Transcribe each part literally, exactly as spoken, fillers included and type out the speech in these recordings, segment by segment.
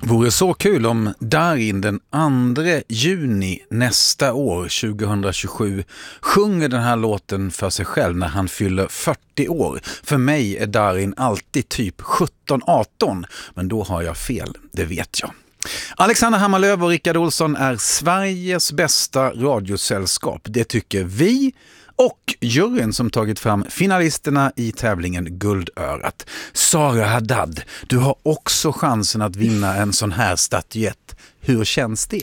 Vore så kul om Darin den andra juni nästa år, tjugohundratjugosju, sjunger den här låten för sig själv när han fyller fyrtio år. För mig är Darin alltid typ sjutton arton, men då har jag fel, det vet jag. Alexander Hammarlöv och Rickard Olsson är Sveriges bästa radiosällskap, det tycker vi. Och juryn som tagit fram finalisterna i tävlingen Guldörat. Sara Haddad, du har också chansen att vinna en sån här statyett. Hur känns det?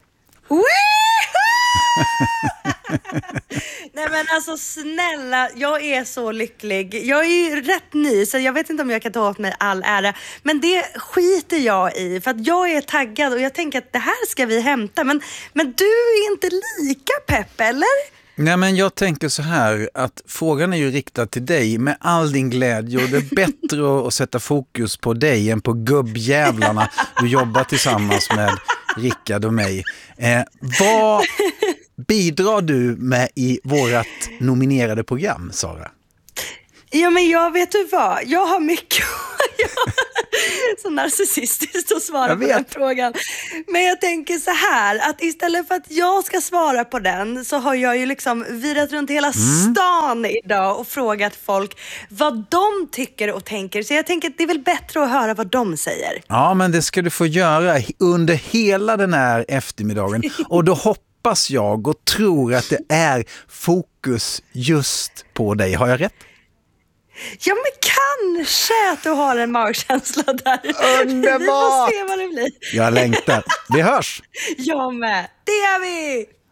Nej men alltså snälla, jag är så lycklig. Jag är ju rätt ny så jag vet inte om jag kan ta åt mig all ära. Men det skiter jag i för att jag är taggad och jag tänker att det här ska vi hämta. Men, men du är inte lika pepp, eller? Nej, men jag tänker så här att frågan är ju riktad till dig med all din glädje och det är bättre att sätta fokus på dig än på gubbjävlarna du jobbar tillsammans med Rickard och mig. Eh, vad bidrar du med i vårat nominerade program, Sara? Ja men jag vet du vad, jag har mycket så narcissistiskt att svara på den frågan. Men jag tänker så här, att istället för att jag ska svara på den så har jag ju liksom virat runt hela mm. stan idag och frågat folk vad de tycker och tänker. Så jag tänker att det är väl bättre att höra vad de säger. Ja, men det ska du få göra under hela den här eftermiddagen. Och då hoppas jag och tror att det är fokus just på dig. Har jag rätt? Ja men kanske att du har en magkänsla där. Underbart! Vi får se vad det blir. Jag längtar. Vi hörs! Jag med. Det gör vi!